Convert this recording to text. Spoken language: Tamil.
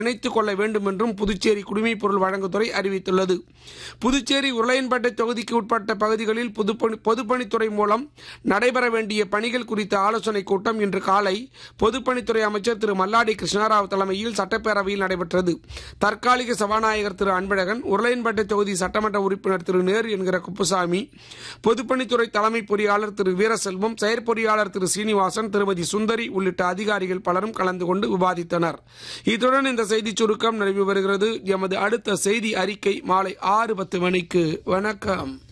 இணைத்துக் கொள்ள வேண்டும் என்றும் புதுச்சேரி குடிமைப் பொருள் வழங்குதுறை அறிவித்துள்ளது. புதுச்சேரி உருளையன்பேட்டை தொகுதிக்கு உட்பட்ட பகுதிகளில் பொதுப்பணித்துறை மூலம் நடைபெற வேண்டிய பணிகள் குறித்த ஆலோசனைக் கூட்டம் இன்று காலை பொதுப்பணித்துறை அமைச்சர் திரு மல்லாடி கிருஷ்ணராவ் தலைமையில் சட்டப்பேரவையில் நடைபெற்றது. தற்காலிக சபாநாயகர் திரு அன்பழகன், உருளையன்பேட்டை தொகுதி சட்டமன்ற உறுப்பினர் திரு நேரு என்கிற குப்புசாமி, பொதுப்பணித்துறை தலைமை பொறியாளர் திரு வீரசெல்வம், செயற்பொறியாளர் திரு சீனிவாசன், திருமதி சுந்தரி உள்ளிட்ட அதிகாரிகள் பலரும் கலந்து கொண்டு விவாதித்தனர். இத்துடன் இந்த செய்தி சுருக்கம் நிறைவு பெறுகிறது. எமது அடுத்த செய்தி அறிக்கை மாலை 6:10 மணிக்கு. வணக்கம்.